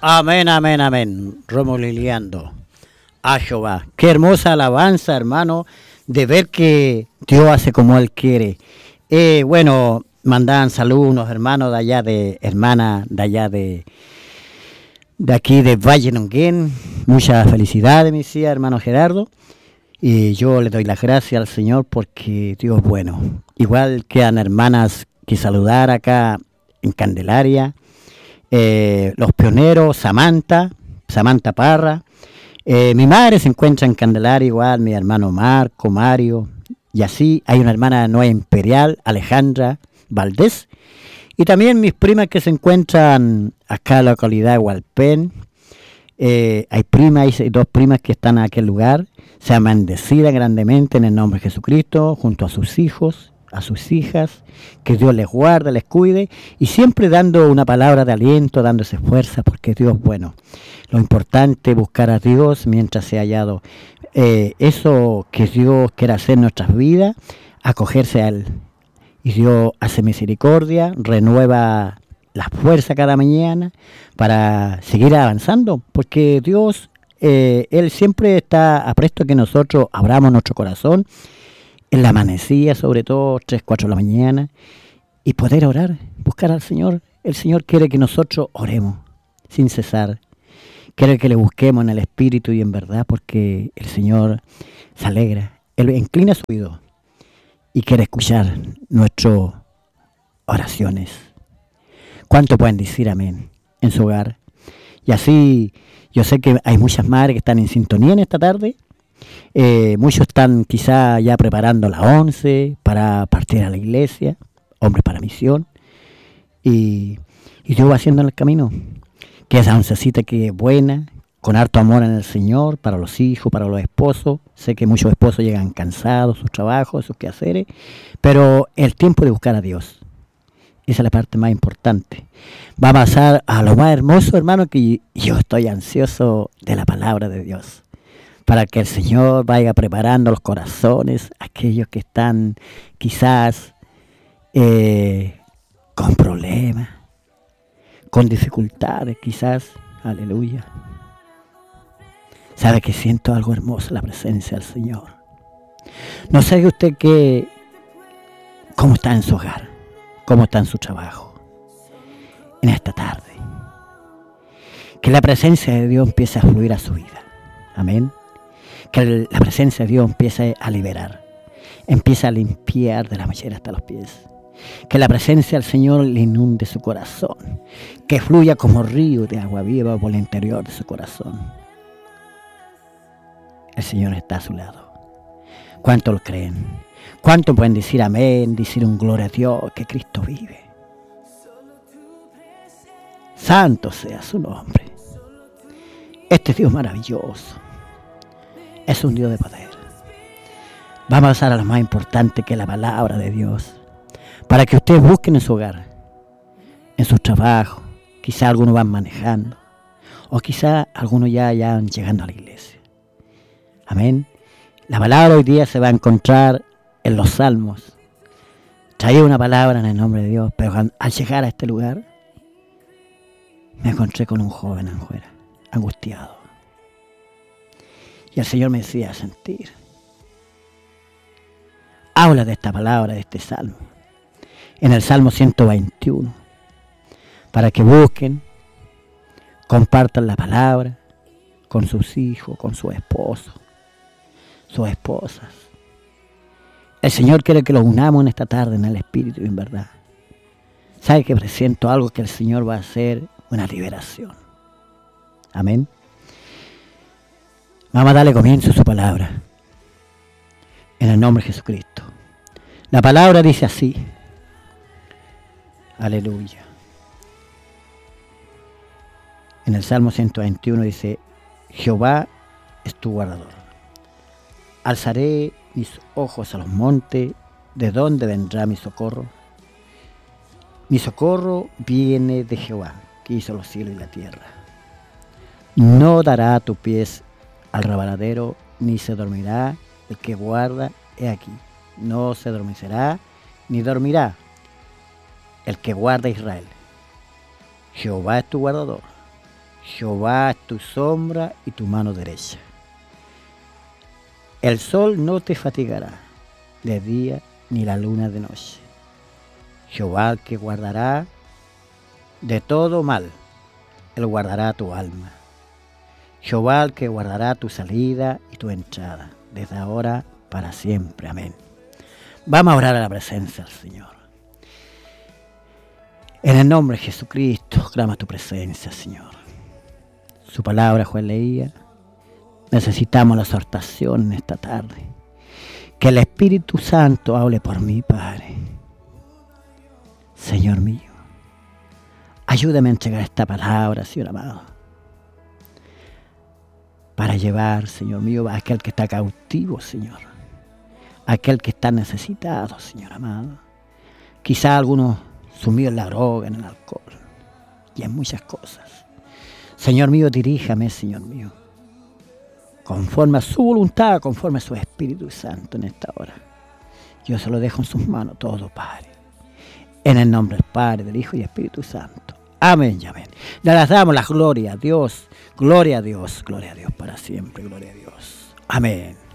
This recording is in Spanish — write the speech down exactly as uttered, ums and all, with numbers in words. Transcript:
Amén, amén, amén. Romo Liliando a Jehová. Qué hermosa alabanza, hermano, de ver que Dios hace como Él quiere. Eh, bueno, mandan saludos unos hermanos de allá, de hermana de allá de, de aquí de Valle Nonguén. Muchas felicidades, mi tía, hermano Gerardo. Y yo le doy las gracias al Señor porque Dios es bueno. Igual quedan hermanas que saludar acá en Candelaria. Eh, los pioneros, Samantha, Samantha Parra. Eh, mi madre se encuentra en Candelaria igual, mi hermano Marco, Mario. Y así hay una hermana nueva imperial, Alejandra Valdés. Y también mis primas que se encuentran acá en la localidad de Hualpén. Eh, hay primas, hay dos primas que están en aquel lugar. Sean bendecidas grandemente en el nombre de Jesucristo, junto a sus hijos, a sus hijas, que Dios les guarde, les cuide, y siempre dando una palabra de aliento, dándose fuerza, porque Dios es bueno. Lo importante es buscar a Dios mientras se ha hallado. Eh, eso que Dios quiere hacer en nuestras vidas, acogerse a Él. Y Dios hace misericordia, renueva la fuerza cada mañana para seguir avanzando, porque Dios, eh, Él siempre está apresto a que nosotros abramos nuestro corazón en la amanecida, sobre todo tres, cuatro de la mañana, y poder orar, buscar al Señor. El Señor quiere que nosotros oremos sin cesar, quiere que le busquemos en el Espíritu y en verdad, porque el Señor se alegra, Él inclina su oído y quiere escuchar nuestras oraciones. ¿Cuánto pueden decir amén en su hogar? Y así, yo sé que hay muchas madres que están en sintonía en esta tarde. Eh, muchos están quizá ya preparando la once para partir a la iglesia, hombres para misión. Y, y Dios va haciendo en el camino. Que esa oncecita que es buena, con harto amor en el Señor, para los hijos, para los esposos. Sé que muchos esposos llegan cansados, sus trabajos, sus quehaceres. Pero el tiempo de buscar a Dios. Esa es la parte más importante. Va a pasar a lo más hermoso, hermano, que yo estoy ansioso de la palabra de Dios. Para que el Señor vaya preparando los corazones, aquellos que están quizás eh, con problemas, con dificultades, quizás. Aleluya. Sabe que siento algo hermoso, la presencia del Señor. No sé usted qué, cómo está en su hogar. Cómo está en su trabajo en esta tarde. Que la presencia de Dios empiece a fluir a su vida. Amén. Que la presencia de Dios empiece a liberar. Empiece a limpiar de la mollera hasta los pies. Que la presencia del Señor le inunde su corazón. Que fluya como río de agua viva por el interior de su corazón. El Señor está a su lado. ¿Cuántos lo creen? ¿Cuántos pueden decir amén, decir un gloria a Dios, que Cristo vive? Santo sea su nombre. Este Dios maravilloso es un Dios de poder. Vamos a pasar a lo más importante, que es la palabra de Dios, para que ustedes busquen en su hogar, en su trabajo. Quizá algunos van manejando, o quizá algunos ya, ya van llegando a la iglesia. Amén. La palabra hoy día se va a encontrar en los salmos. Traía una palabra en el nombre de Dios, pero al llegar a este lugar me encontré con un joven afuera, angustiado. Y el Señor me decía, sentir, habla de esta palabra, de este salmo, en el Salmo ciento veintiuno, para que busquen, compartan la palabra con sus hijos, con su esposo, sus esposas. El Señor quiere que lo unamos en esta tarde en el Espíritu y en verdad. ¿Sabe que presiento algo, que el Señor va a hacer una liberación? Amén. Vamos a darle comienzo a su palabra. En el nombre de Jesucristo. La palabra dice así. Aleluya. En el Salmo ciento veintiuno dice, Jehová es tu guardador. Alzaré mis ojos a los montes, ¿de dónde vendrá mi socorro? Mi socorro viene de Jehová, que hizo los cielos y la tierra. No dará tu pies al rebaladero, ni se dormirá el que guarda, he aquí. No se adormecerá, ni dormirá el que guarda a Israel. Jehová es tu guardador. Jehová es tu sombra y tu mano derecha. El sol no te fatigará de día ni la luna de noche. Jehová que guardará de todo mal, Él guardará tu alma. Jehová el que guardará tu salida y tu entrada, desde ahora para siempre. Amén. Vamos a orar a la presencia del Señor. En el nombre de Jesucristo, clama tu presencia, Señor. Su palabra, Juan leía. Necesitamos la exhortación en esta tarde. Que el Espíritu Santo hable por mí, Padre. Señor mío, ayúdame a entregar esta palabra, Señor amado, para llevar, Señor mío, a aquel que está cautivo, Señor, a aquel que está necesitado, Señor amado. Quizá algunos sumidos en la droga, en el alcohol y en muchas cosas. Señor mío, diríjame, Señor mío, conforme a su voluntad, conforme a su Espíritu Santo en esta hora. Yo se lo dejo en sus manos todo, Padre. En el nombre del Padre, del Hijo y del Espíritu Santo. Amén y amén. Le damos la gloria a Dios, gloria a Dios, gloria a Dios para siempre, gloria a Dios. Amén.